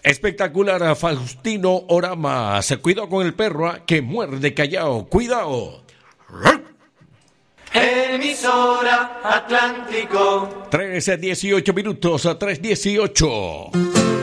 Espectacular a Faustino Oramas. Cuidado con el perro que muerde callao. Cuidado. Emisora Atlántico. 13:18 minutos, 3:18.